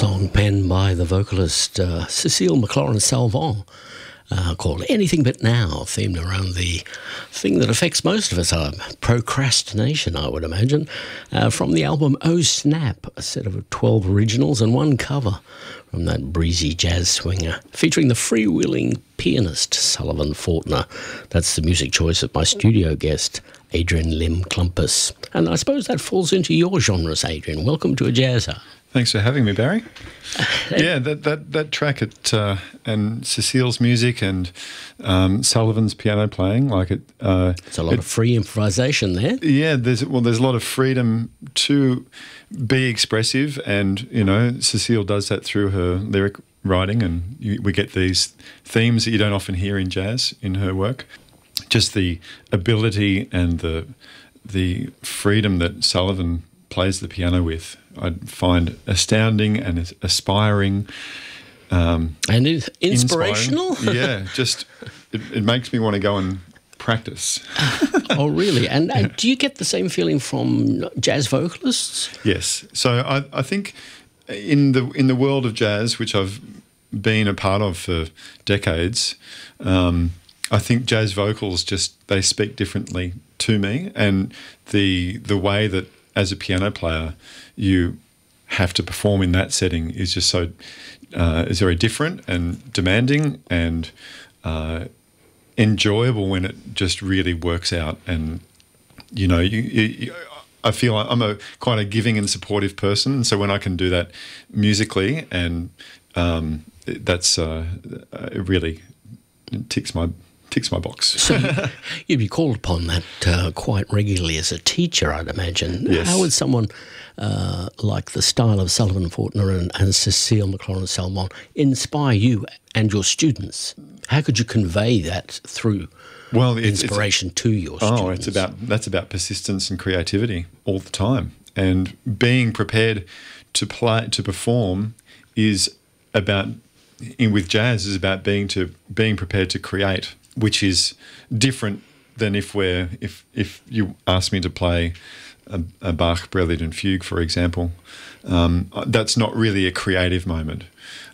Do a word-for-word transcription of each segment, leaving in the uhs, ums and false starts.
song penned by the vocalist uh, Cecile McLaurin-Salvant uh, called Anything But Now, themed around the thing that affects most of us, uh, procrastination, I would imagine, uh, from the album Oh Snap, a set of twelve originals and one cover from that breezy jazz swinger, featuring the freewheeling pianist Sullivan Fortner. That's the music choice of my studio guest, Adrian Lim Klumpus. And I suppose that falls into your genres, Adrian. Welcome to A Jazz Hour. Thanks for having me, Barry. yeah, that that that track at uh, and Cecile's music and um, Sullivan's piano playing, like it. Uh, There's a lot it, of free improvisation there. Yeah, there's well, there's a lot of freedom to be expressive, and you know, Cecile does that through her lyric writing, and you, we get these themes that you don't often hear in jazz in her work. Just the ability and the the freedom that Sullivan plays the piano with, I find astounding and aspiring. Um, and inspirational? Inspiring. Yeah, just it, it makes me want to go and practice. Oh, really? And, and yeah. do you get the same feeling from jazz vocalists? Yes. So I, I think in the in the world of jazz, which I've been a part of for decades, um, I think jazz vocals just, they speak differently to me, and the the way that as a piano player you have to perform in that setting is just so uh, is very different and demanding and uh, enjoyable when it just really works out. And you know, you, you, I feel like I'm a quite a giving and supportive person, and so when I can do that musically, and um, that's uh, it really ticks my ticks my box. So you'd be called upon that uh, quite regularly as a teacher, I'd imagine. Yes. How would someone uh, like the style of Sullivan Fortner and, and Cecile McLaurin-Salvant inspire you and your students? How could you convey that through well, it's, inspiration it's, to your students? Oh, it's about that's about persistence and creativity all the time, and being prepared to play to perform is about in with jazz is about being to being prepared to create, which is different than if we're if if you ask me to play a, a Bach Prelude and Fugue, for example. Um, that's not really a creative moment.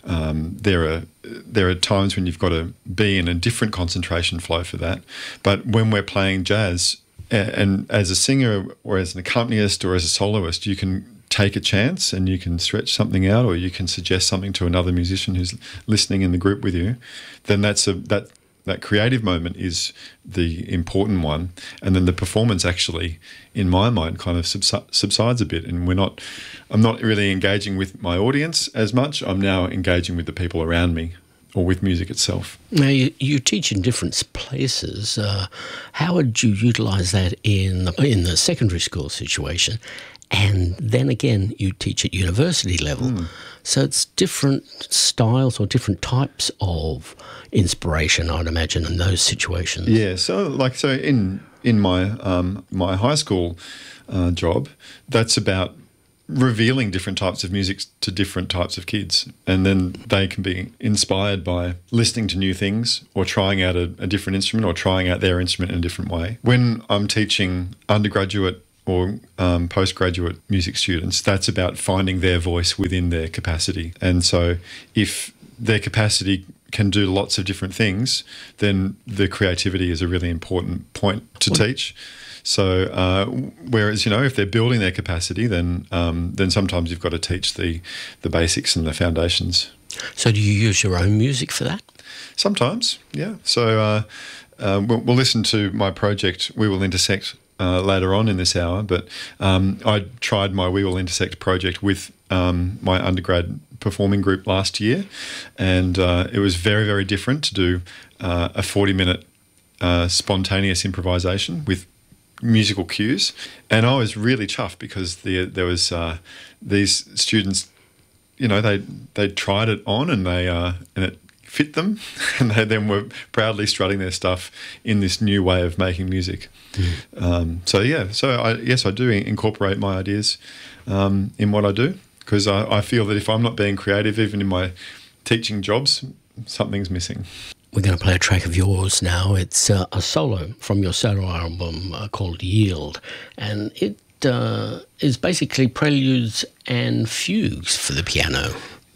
Um, there are there are times when you've got to be in a different concentration flow for that. But when we're playing jazz, and as a singer or as an accompanist or as a soloist, you can take a chance and you can stretch something out, or you can suggest something to another musician who's listening in the group with you. Then that's a that that creative moment is the important one, and then the performance actually, in my mind, kind of subsi- subsides a bit, and we're not. I'm not really engaging with my audience as much. I'm now engaging with the people around me, or with music itself. Now, you, you teach in different places. Uh, how would you utilise that in the, in the secondary school situation? And then again, you teach at university level. Mm. So it's different styles or different types of inspiration, I'd imagine, in those situations. Yeah, so like so in in my um, my high school uh, job, that's about revealing different types of music to different types of kids, and then they can be inspired by listening to new things or trying out a, a different instrument or trying out their instrument in a different way. When I'm teaching undergraduate or um, postgraduate music students, that's about finding their voice within their capacity. And so if their capacity can do lots of different things, then the creativity is a really important point to teach. So uh, whereas, you know, if they're building their capacity, then um, then sometimes you've got to teach the, the basics and the foundations. So do you use your own music for that? Sometimes, yeah. So uh, uh, we'll, we'll listen to my project, We Will Intersect, Uh, later on in this hour, but um, I tried my We Will Intersect project with um, my undergrad performing group last year, and uh, it was very, very different to do uh, a forty-minute uh, spontaneous improvisation with musical cues, and I was really chuffed because the, there was uh, these students, you know, they they tried it on and they uh, and it fit them, and they then were proudly strutting their stuff in this new way of making music. Mm. Um, so yeah, so I, yes, I do incorporate my ideas um, in what I do, because I, I feel that if I'm not being creative, even in my teaching jobs, something's missing. We're going to play a track of yours now. It's uh, a solo from your solo album uh, called Yield, and it uh, is basically preludes and fugues for the piano.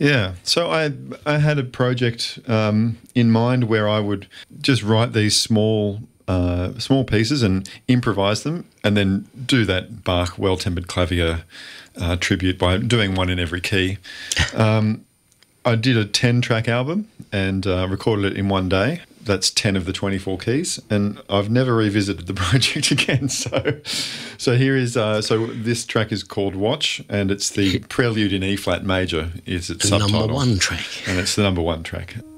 Yeah. So I I had a project um, in mind where I would just write these small uh, small pieces and improvise them, and then do that Bach Well-Tempered Clavier uh, tribute by doing one in every key. Um, I did a ten-track album and uh, recorded it in one day. That's ten of the twenty-four keys, and I've never revisited the project again. So, so here is uh, so this track is called Watch, and it's the Prelude in E flat major. Is its The subtitle? number one track. And it's the number one track.